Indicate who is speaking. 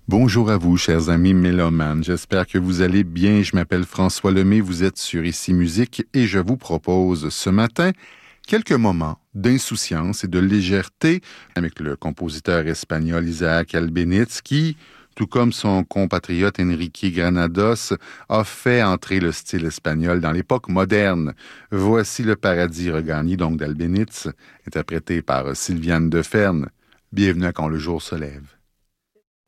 Speaker 1: Bonjour à vous, chers amis mélomanes. J'espère que vous allez bien. Je m'appelle François Lemay, vous êtes sur Ici Musique et je vous propose ce matin quelques moments d'insouciance et de légèreté avec le compositeur espagnol Isaac Albéniz qui, tout comme son compatriote Enrique Granados, a fait entrer le style espagnol dans l'époque moderne. Voici le paradis regagné donc d'Albéniz, interprété par Sylviane Deferne. Bienvenue à Quand le jour se lève.